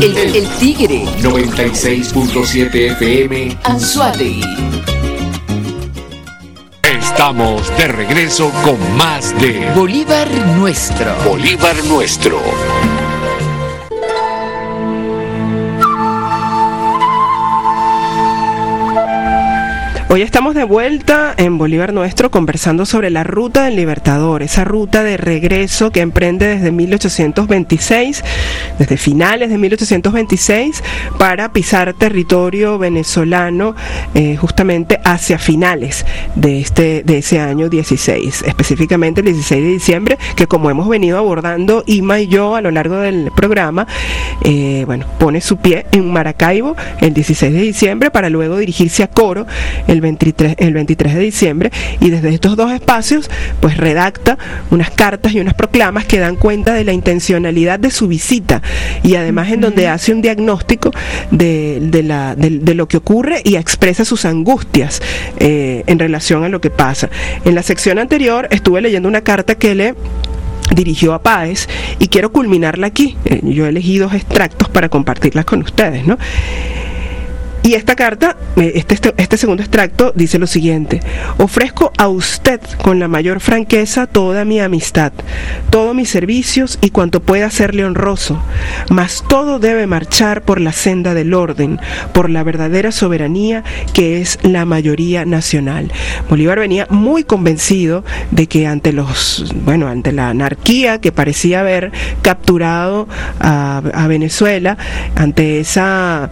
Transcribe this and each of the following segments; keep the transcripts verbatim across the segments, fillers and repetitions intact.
El, el Tigre. noventa y seis punto siete F M. Anzoátegui. Estamos de regreso con más de Bolívar Nuestro. Bolívar Nuestro. Hoy estamos de vuelta en Bolívar Nuestro conversando sobre la ruta del Libertador, esa ruta de regreso que emprende desde mil ochocientos veintiséis, desde finales de mil ochocientos veintiséis, para pisar territorio venezolano eh, justamente hacia finales de este de ese año dieciséis, específicamente el dieciséis de diciembre, que como hemos venido abordando Ima y yo a lo largo del programa, eh, bueno, pone su pie en Maracaibo el dieciséis de diciembre para luego dirigirse a Coro el veintitrés, el veintitrés de diciembre, y desde estos dos espacios pues redacta unas cartas y unas proclamas que dan cuenta de la intencionalidad de su visita, y además uh-huh. en donde hace un diagnóstico de, de, la, de, de lo que ocurre y expresa sus angustias eh, en relación a lo que pasa. En la sección anterior estuve leyendo una carta que le dirigió a Páez y quiero culminarla aquí. Eh, yo he elegido dos extractos para compartirlas con ustedes, ¿no? Y esta carta, este, este, este segundo extracto dice lo siguiente: ofrezco a usted con la mayor franqueza toda mi amistad, todos mis servicios y cuanto pueda serle honroso, mas todo debe marchar por la senda del orden, por la verdadera soberanía que es la mayoría nacional. Bolívar venía muy convencido de que ante los, bueno, ante la anarquía que parecía haber capturado a, a Venezuela, ante esa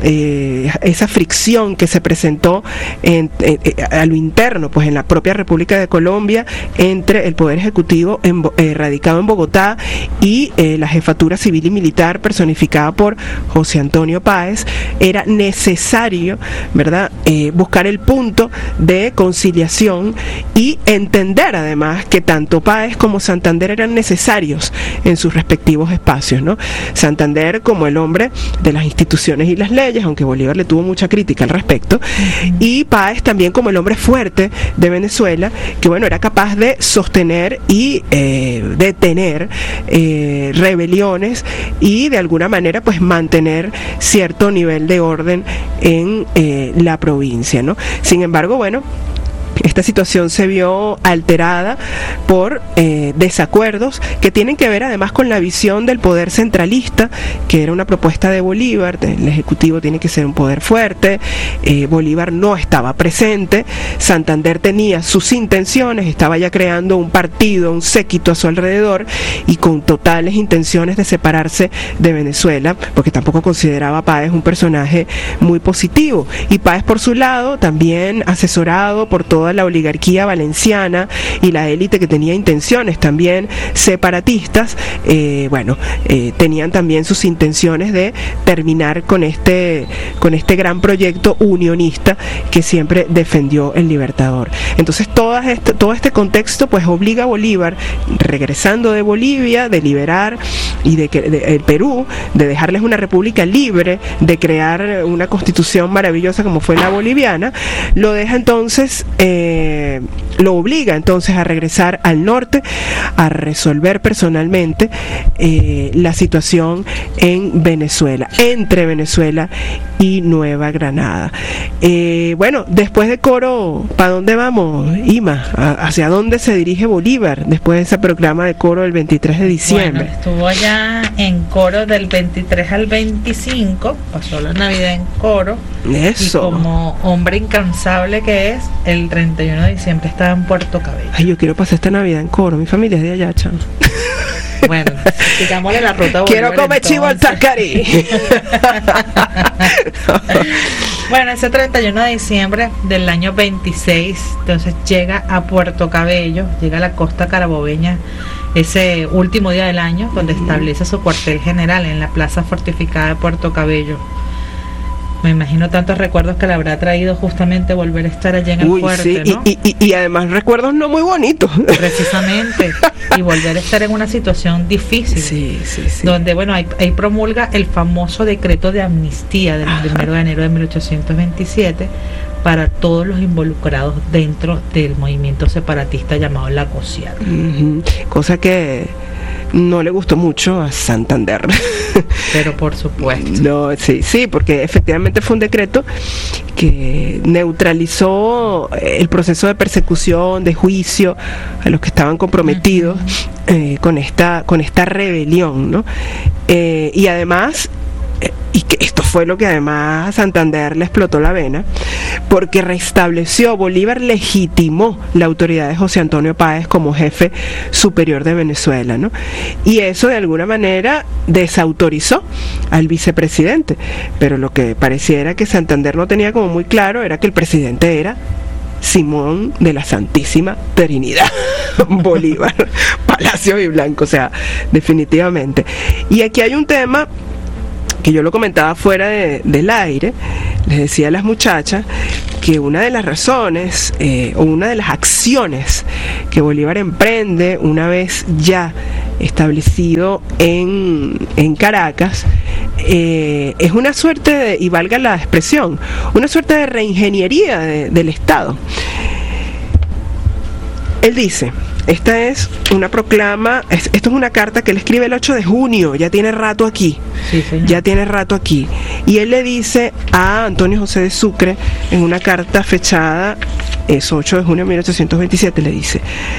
eh, esa fricción que se presentó en, en, en, a lo interno, pues en la propia República de Colombia, entre el Poder Ejecutivo en, eh, radicado en Bogotá y eh, la jefatura civil y militar personificada por José Antonio Páez, era necesario, ¿verdad?, eh, buscar el punto de conciliación y entender además que tanto Páez como Santander eran necesarios en sus respectivos espacios, ¿no? Santander como el hombre de las instituciones y las leyes, aunque Bolívar le tuvo mucha crítica al respecto, y Páez también como el hombre fuerte de Venezuela, que bueno, era capaz de sostener y eh, detener eh, rebeliones y de alguna manera pues mantener cierto nivel de orden en eh, la provincia, ¿no? Sin embargo, bueno, esta situación se vio alterada por eh, desacuerdos que tienen que ver además con la visión del poder centralista, que era una propuesta de Bolívar. El Ejecutivo tiene que ser un poder fuerte, eh, Bolívar no estaba presente, Santander tenía sus intenciones, estaba ya creando un partido, un séquito a su alrededor y con totales intenciones de separarse de Venezuela, porque tampoco consideraba a Páez un personaje muy positivo, y Páez por su lado también asesorado por toda la oligarquía valenciana y la élite que tenía intenciones también separatistas, eh, bueno, eh, tenían también sus intenciones de terminar con este, con este gran proyecto unionista que siempre defendió el Libertador. Entonces todo este, todo este contexto pues obliga a Bolívar, regresando de Bolivia, de liberar y de, de, de el Perú, de dejarles una república libre, de crear una constitución maravillosa como fue la boliviana, lo deja entonces eh, Eh, lo obliga entonces a regresar al norte a resolver personalmente eh, la situación en Venezuela, entre Venezuela y Nueva Granada. Eh, bueno, después de Coro, ¿para dónde vamos, Ima? ¿Hacia dónde se dirige Bolívar después de esa proclama de Coro del veintitrés de diciembre? Bueno, estuvo allá en Coro del veintitrés al veinticinco, pasó la Navidad en Coro. Eso. Y como hombre incansable que es, el treinta y uno de diciembre estaba en Puerto Cabello. Ay, yo quiero pasar esta Navidad en Coro, mi familia es de allá, chamo. Bueno, digámosle la ruta Bolívar. Quiero comer entonces chivo al tacarí. Bueno, ese treinta y uno de diciembre del año veintiséis, entonces llega a Puerto Cabello, llega a la costa carabobeña ese último día del año, donde establece su cuartel general en la plaza fortificada de Puerto Cabello. Me imagino tantos recuerdos que le habrá traído justamente volver a estar allá en el Uy, fuerte, sí, ¿no? y, y, y además recuerdos no muy bonitos. Precisamente, y volver a estar en una situación difícil, sí, sí, sí. donde, bueno, ahí, ahí promulga el famoso decreto de amnistía del primero de enero de mil ochocientos veintisiete para todos los involucrados dentro del movimiento separatista llamado La Cosiata. Uh-huh. Cosa que no le gustó mucho a Santander. Pero por supuesto. No, sí, sí, porque efectivamente fue un decreto que neutralizó el proceso de persecución, de juicio a los que estaban comprometidos eh, con esta con esta rebelión, ¿no? Eh, y además, eh, y que esto fue lo que además a Santander le explotó la vena, porque restableció, Bolívar legitimó la autoridad de José Antonio Páez como jefe superior de Venezuela, ¿no? Y eso de alguna manera desautorizó al vicepresidente, pero lo que pareciera que Santander no tenía como muy claro era que el presidente era Simón de la Santísima Trinidad Bolívar, Palacio y Blanco, o sea, definitivamente. Y aquí hay un tema que yo lo comentaba fuera de, del aire, les decía a las muchachas que una de las razones eh, o una de las acciones que Bolívar emprende una vez ya establecido en, en Caracas eh, es una suerte de, y valga la expresión, una suerte de reingeniería de, del Estado. Él dice, esta es una proclama, es, esto es una carta que él escribe el ocho de junio, ya tiene rato aquí, sí, ya tiene rato aquí, y él le dice a Antonio José de Sucre, en una carta fechada, es ocho de junio de mil ochocientos veintisiete, le dice: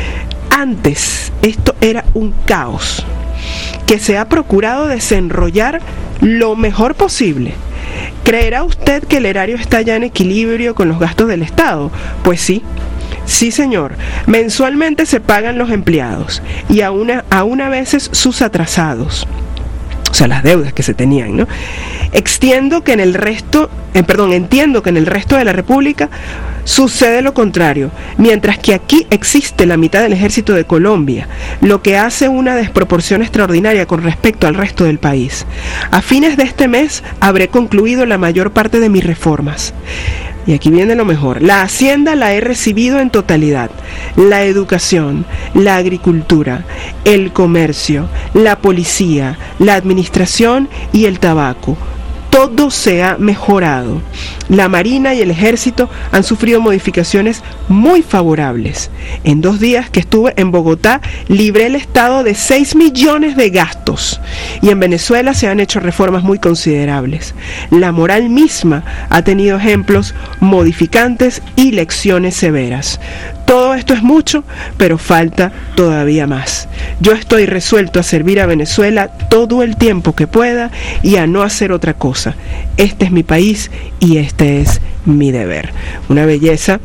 antes esto era un caos que se ha procurado desenrollar lo mejor posible. ¿Creerá usted que el erario está ya en equilibrio con los gastos del Estado? Pues sí. Sí, señor. Mensualmente se pagan los empleados y aún a, aún a veces sus atrasados, o sea, las deudas que se tenían, ¿no? Extiendo que en el resto, eh, perdón, entiendo que en el resto de la República sucede lo contrario, mientras que aquí existe la mitad del ejército de Colombia, lo que hace una desproporción extraordinaria con respecto al resto del país. A fines de este mes habré concluido la mayor parte de mis reformas. Y aquí viene lo mejor. La hacienda la he recibido en totalidad. La educación, la agricultura, el comercio, la policía, la administración y el tabaco. Todo se ha mejorado. La Marina y el Ejército han sufrido modificaciones muy favorables. En dos días que estuve en Bogotá, libré el Estado de seis millones de gastos. Y en Venezuela se han hecho reformas muy considerables. La moral misma ha tenido ejemplos modificantes y lecciones severas. Todo esto es mucho, pero falta todavía más. Yo estoy resuelto a servir a Venezuela todo el tiempo que pueda y a no hacer otra cosa. Este es mi país y este es mi deber. Una belleza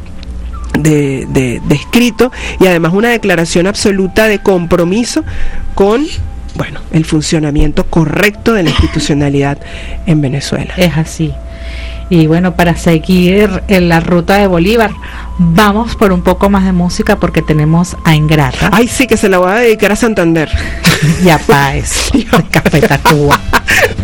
de, de, de escrito y además una declaración absoluta de compromiso con, bueno, el funcionamiento correcto de la institucionalidad en Venezuela. Es así. Y bueno, para seguir en la ruta de Bolívar, vamos por un poco más de música porque tenemos a Ingrata. Ay, sí, que se la voy a dedicar a Santander. Y a Páez, de Café Tacuba.